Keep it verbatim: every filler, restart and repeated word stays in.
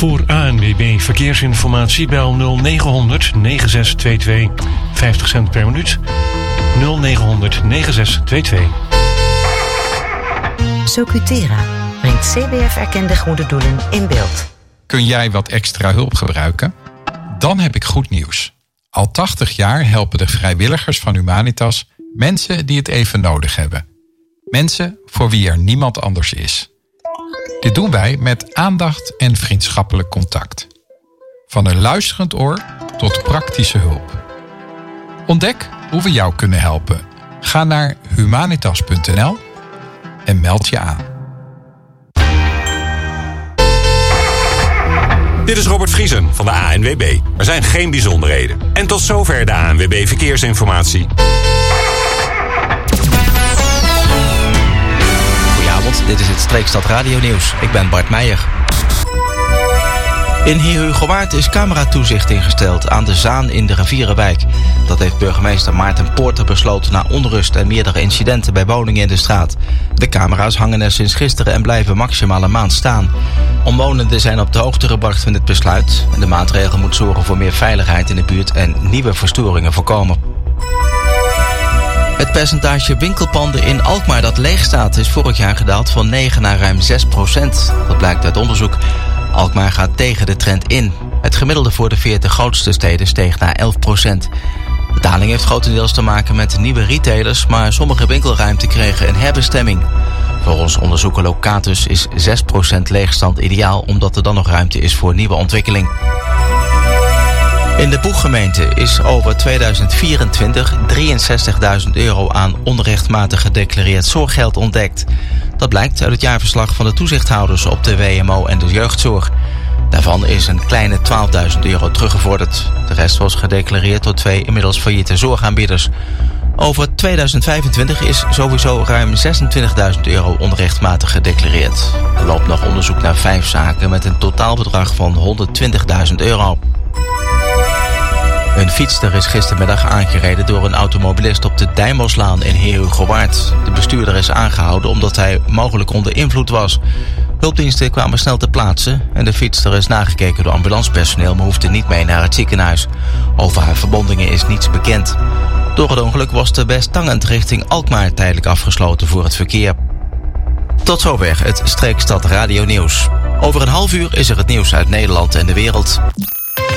Voor A N W B Verkeersinformatie bel nul negen honderd negen zes twee twee. vijftig cent per minuut. nul negen honderd negen zes twee twee. Socutera brengt C B F-erkende goede doelen in beeld. Kun jij wat extra hulp gebruiken? Dan heb ik goed nieuws. Al tachtig jaar helpen de vrijwilligers van Humanitas mensen die het even nodig hebben. Mensen voor wie er niemand anders is. Dit doen wij met aandacht en vriendschappelijk contact. Van een luisterend oor tot praktische hulp. Ontdek hoe we jou kunnen helpen. Ga naar humanitas punt n l en meld je aan. Dit is Robert Vriesen van de A N W B. Er zijn geen bijzonderheden. En tot zover de A N W B Verkeersinformatie. Goedenavond, dit is het Streekstad Radio Nieuws. Ik ben Bart Meijer. In Heerhugowaard is cameratoezicht ingesteld aan de Zaan in de Rivierenwijk. Dat heeft burgemeester Maarten Poorter besloten na onrust en meerdere incidenten bij woningen in de straat. De camera's hangen er sinds gisteren en blijven maximaal een maand staan. Omwonenden zijn op de hoogte gebracht van dit besluit. De maatregel moet zorgen voor meer veiligheid in de buurt en nieuwe verstoringen voorkomen. Het percentage winkelpanden in Alkmaar dat leeg staat is vorig jaar gedaald van negen naar ruim zes procent. Dat blijkt uit onderzoek. Alkmaar gaat tegen de trend in. Het gemiddelde voor de veertig grootste steden steeg naar elf procent. De daling heeft grotendeels te maken met nieuwe retailers, maar sommige winkelruimten kregen een herbestemming. Volgens onderzoeker Locatus is zes procent leegstand ideaal, omdat er dan nog ruimte is voor nieuwe ontwikkeling. In de Boeggemeente is over tweeduizend vierentwintig drieënzestigduizend euro aan onrechtmatig gedeclareerd zorggeld ontdekt. Dat blijkt uit het jaarverslag van de toezichthouders op de W M O en de jeugdzorg. Daarvan is een kleine twaalfduizend euro teruggevorderd. De rest was gedeclareerd door twee inmiddels failliete zorgaanbieders. Over tweeduizend vijfentwintig is sowieso ruim zesentwintigduizend euro onrechtmatig gedeclareerd. Er loopt nog onderzoek naar vijf zaken met een totaalbedrag van honderdtwintigduizend euro. Een fietster is gistermiddag aangereden door een automobilist op de Dijmoslaan in Heerhugowaard. De bestuurder is aangehouden omdat hij mogelijk onder invloed was. Hulpdiensten kwamen snel ter plaatse en de fietster is nagekeken door ambulancepersoneel, maar hoefde niet mee naar het ziekenhuis. Over haar verwondingen is niets bekend. Door het ongeluk was de West-Tangent richting Alkmaar tijdelijk afgesloten voor het verkeer. Tot zover het Streekstad Radio Nieuws. Over een half uur is er het nieuws uit Nederland en de wereld.